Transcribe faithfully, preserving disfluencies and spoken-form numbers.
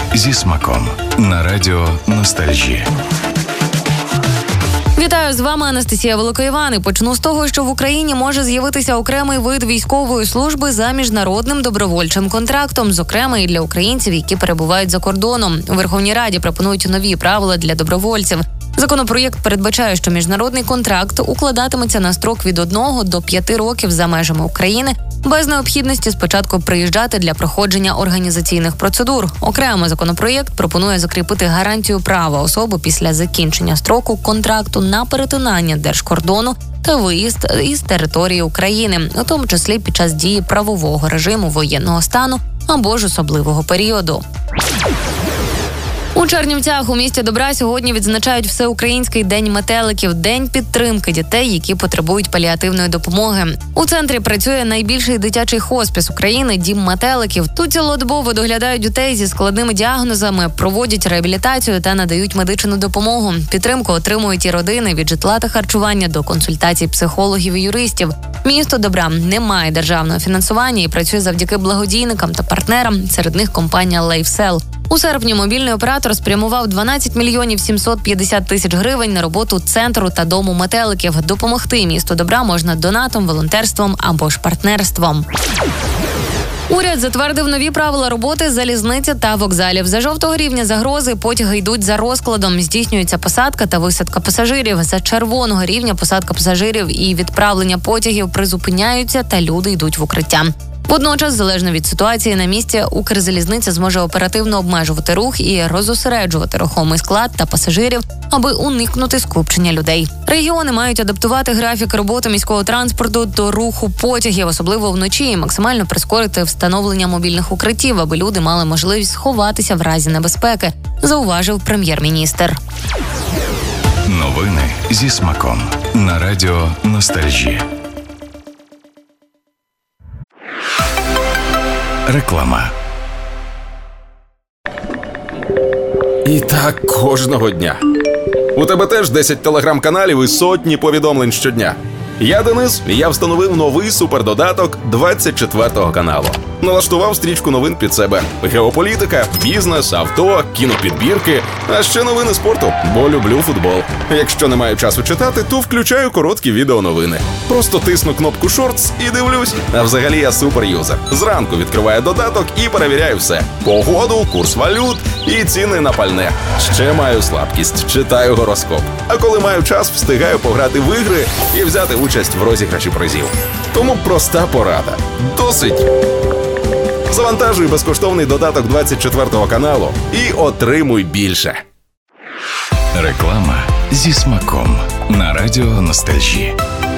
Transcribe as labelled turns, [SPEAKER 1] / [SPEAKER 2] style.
[SPEAKER 1] зі смаком на радіо Ностальжі.
[SPEAKER 2] Вітаю, з вами Анастасія Великоїван. І почну з того, що в Україні може з'явитися окремий вид військової служби за міжнародним добровольчим контрактом, зокрема і для українців, які перебувають за кордоном. У Верховній Раді пропонують нові правила для добровольців. Законопроєкт передбачає, що міжнародний контракт укладатиметься на строк від одного до п'яти років за межами України, без необхідності спочатку приїжджати для проходження організаційних процедур. Окремо законопроєкт пропонує закріпити гарантію права особи після закінчення строку контракту на перетинання держкордону та виїзд із території України, у тому числі під час дії правового режиму воєнного стану або ж особливого періоду. У Чернівцях у місті Добра сьогодні відзначають Всеукраїнський день метеликів – день підтримки дітей, які потребують паліативної допомоги. У центрі працює найбільший дитячий хоспіс України – Дім метеликів. Тут цілодобово доглядають дітей зі складними діагнозами, проводять реабілітацію та надають медичну допомогу. Підтримку отримують і родини від житла та харчування до консультацій психологів і юристів. Місто Добра не має державного фінансування і працює завдяки благодійникам та партнерам, серед них компанія LifeSell. У серпні мобільний оператор спрямував дванадцять мільйонів сімсот п'ятдесят тисяч гривень на роботу центру та дому метеликів. Допомогти місту Добра можна донатом, волонтерством або ж партнерством. Уряд затвердив нові правила роботи залізниці та вокзалів. За жовтого рівня загрози потяги йдуть за розкладом. Здійснюється посадка та висадка пасажирів. За червоного рівня посадка пасажирів і відправлення потягів призупиняються та люди йдуть в укриття. Водночас, залежно від ситуації на місці, Укрзалізниця зможе оперативно обмежувати рух і розосереджувати рухомий склад та пасажирів, аби уникнути скупчення людей. Регіони мають адаптувати графік роботи міського транспорту до руху потягів, особливо вночі, і максимально прискорити встановлення мобільних укриттів, аби люди мали можливість сховатися в разі небезпеки, зауважив прем'єр-міністр.
[SPEAKER 1] Новини зі смаком на радіо Ностальжі. Реклама.
[SPEAKER 3] І так кожного дня. У тебе теж десять телеграм-каналів і сотні повідомлень щодня. Я Денис, і я встановив новий супердодаток двадцять четвертого каналу. Налаштував стрічку новин під себе. Геополітика, бізнес, авто, кінопідбірки, а ще новини спорту, бо люблю футбол. Якщо не маю часу читати, то включаю короткі відеоновини. Просто тисну кнопку «Шортс» і дивлюсь. А взагалі я суперюзер. Зранку відкриваю додаток і перевіряю все. Погоду, курс валют і ціни на пальне. Ще маю слабкість, читаю гороскоп. А коли маю час, встигаю пограти в ігри і взяти участь в розіграші призів. Тому проста порада. Досить. Завантажуй безкоштовний додаток двадцять четвертого каналу і отримуй більше.
[SPEAKER 1] Реклама зі смаком на радіо Ностальжі.